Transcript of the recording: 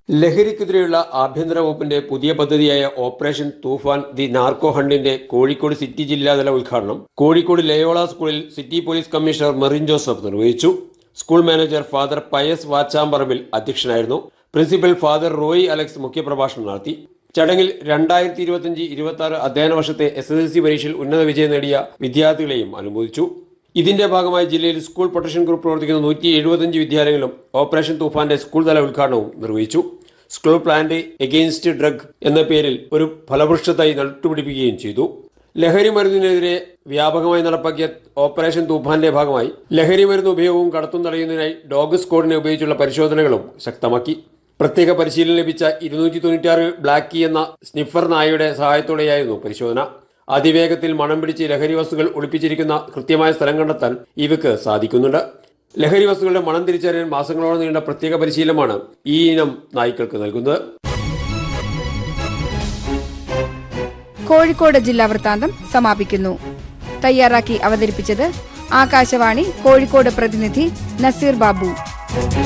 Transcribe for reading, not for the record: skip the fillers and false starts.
ലഹരിക്കെതിരെയുള്ള ആഭ്യന്തര വകുപ്പിന്റെ പുതിയ പദ്ധതിയായ operation Toofan the narco ഹണ്ടിന്റെ Kozhikode city ജില്ലാതല ഉദ്ഘാടനം കോഴിക്കോട് ലയോള സ്കൂളിൽ city police commissioner Merin Joseph നിർവഹിച്ചു. സ്കൂൾ മാനേജർ ഫാദർ പയസ് വാച്ചാമ്പറമ്പിൽ അധ്യക്ഷനായിരുന്നു. പ്രിൻസിപ്പൽ ഫാദർ റോയി അലക്സ് മുഖ്യപ്രഭാഷണം നടത്തി. ചടങ്ങിൽ 2025-26 അധ്യയന വർഷത്തെ SSLC പരീക്ഷയിൽ ഉന്നത വിജയം നേടിയ വിദ്യാർത്ഥികളെയും അനുമോദിച്ചു. ഇതിന്റെ ഭാഗമായി ജില്ലയിൽ സ്കൂൾ പ്രൊട്ടക്ഷൻ ഗ്രൂപ്പ് പ്രവർത്തിക്കുന്ന 175 വിദ്യാലയങ്ങളും ഓപ്പറേഷൻ തൂഫാന്റെ സ്കൂൾ തല ഉദ്ഘാടനവും നിർവഹിച്ചു. സ്കൂൾ പ്ലാന്റ് എഗെയിൻസ്റ്റ് ഡ്രഗ് എന്ന പേരിൽ ഒരു ഫലവൃക്ഷത്തായി നട്ടുപിടിപ്പിക്കുകയും ചെയ്തു. ലഹരി മരുന്നിനെതിരെ വ്യാപകമായി നടപ്പാക്കിയ ഓപ്പറേഷൻ തൂഫാന്റെ ഭാഗമായി ലഹരി മരുന്ന് ഉപയോഗവും കടത്തും തടയുന്നതിനായി ഡോഗ് സ്ക്വാഡിനെ ഉപയോഗിച്ചുള്ള പരിശോധനകളും ശക്തമാക്കി. പ്രത്യേക പരിശീലനം ലഭിച്ച 296 ബ്ലാക്ക് കീ എന്ന സ്നിഫർ നായയുടെ സഹായത്തോടെയായിരുന്നു പരിശോധന. അതിവേഗത്തിൽ മണം പിടിച്ച് ലഹരി വസ്തുക്കൾ ഒളിപ്പിച്ചിരിക്കുന്ന കൃത്യമായ സ്ഥലം കണ്ടെത്താൻ ഇവയ്ക്ക് സാധിക്കുന്നുണ്ട്. ലഹരി വസ്തുക്കളുടെ മണം തിരിച്ചറിയാൻ മാസങ്ങളോളം നീണ്ട പ്രത്യേക പരിശീലനമാണ് ഈ ഇനം നായ്ക്കൾക്ക് നൽകുന്നത്. കോഴിക്കോട് ജില്ലാ വൃത്താന്തം സമാപിക്കുന്നു. തയ്യാറാക്കി അവതരിപ്പിച്ചത് ആകാശവാണി കോഴിക്കോട് പ്രതിനിധി നസീർ ബാബു.